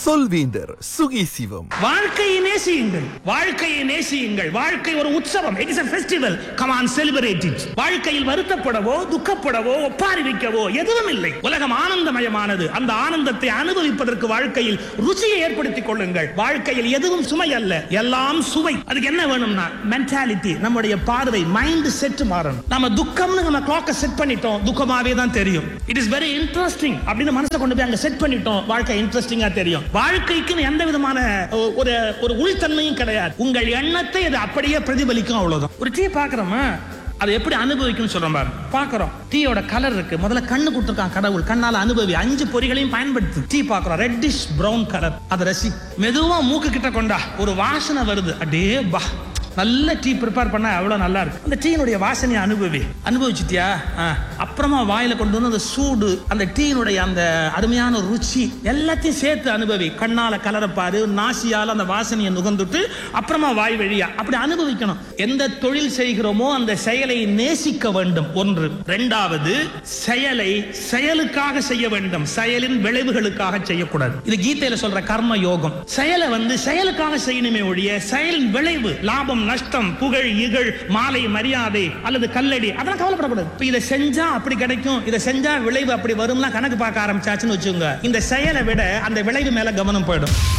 சொல்வேந்தர் சுகி சிவம். வாழ்க்கையை நேசியுங்கள், வாழ்க்கையை நேசியுங்கள். வாழ்க்கை ஒரு உற்சவம். It is a festival. Come on, celebrate it. வாழ்க்கையில் வருத்தப்படவோ துக்கப்படவோ ஒப்பாரி வைக்கவோ எதுவும் இல்லை. உலகம் ஆனந்தமயமானது. அந்த ஆனந்தத்தை அனுபவிப்பதற்கு வாழ்க்கையில் ருச்சியை ஏற்படுத்திக் கொள்ளுங்கள். வாழ்க்கையில் எதுவும் சுமை அல்ல, எல்லாம் சுவை. அதுக்கு என்ன வேணும்னா மென்டாலிட்டி, நம்முடைய பார்வை, மைண்ட் செட் மாறணும். நம்ம துக்கம்னு நம்ம கிளாக்க செட் பண்ணிட்டோம், துக்கமாவே தான் தெரியும். இட் இஸ் வெரி இன்ட்ரெஸ்டிங் அப்படின்னு மனசை கொண்டு போய் அங்க செட் பண்ணிட்டோம், வாழ்க்கை இன்ட்ரெஸ்டிங்கா தெரியும். வாழ்க்கைக்கு எந்த விதமான ஒரு உள்தன்மையும் கிடையாது. உங்கள் எண்ணத்தை அது அப்படியே பிரதிபலிக்கும், அவ்வளவுதான். ஒரு டீ பாக்குறோமா, அதை எப்படி அனுபவிக்கணும்னு சொல்றோம் பாரு. பாக்குறோம் டீயோட கலர் இருக்கு, முதல்ல கண்ணு கொடுத்துருக்கான் கடவுள், கண்ணால அனுபவி. 5 பொறிகளையும் பயன்படுத்து. டீ பாக்குறோம், ரெட்டிஷ் பிரவுன் கலர், அதை ரசி. மெதுவா மூக்கு கிட்ட கொண்டா ஒரு வாசனை வருது, அடே பா, நல்ல டீ ப்ரிப்பேர் பண்ணா எவ்வளவு நல்லா இருக்கு. அந்த டீனுடைய வாசனையை அனுபவிச்சிட்டியா, அப்புறமா வாயில கொண்டு வந்து அந்த சூடு, அந்த டீனுடைய அந்த அருமையான ருச்சி எல்லாத்தையும் சேர்த்து அனுபவி. கண்ணால கலரை பாரு, நாசியால அந்த வாசனையை நுகர்ந்துட்டு அப்புறமா வாய் வழியா அப்படி அனுபவிக்கணும். எந்த தொழில் செய்கிறோமோ அந்த செயலை நேசிக்க வேண்டும், ஒன்று. இரண்டாவது, செயலை செயலுக்காக செய்ய வேண்டும், செயலின் விளைவுகளுக்காக செய்யக்கூடாது. இது கீதையில சொல்ற கர்ம யோகம். செயலை செயலுக்காக செய்யணுமே ஒழிய செயலின் விளைவு, லாபம் நஷ்டம், புகழ் இகழ், மாலை மரியாதை அல்லது கல்லடி, அதெல்லாம் கவலைப்படக்கூடாது. இதை செஞ்சா அப்படி கிடைக்கும், இதை செஞ்சா விளைவு அப்படி வரும்னா கணக்கு பார்க்க ஆரம்பிச்சாச்சுன்னு வச்சுங்க, இந்த செயலை விட அந்த விளைவு மேல கவனம் போயிடும்.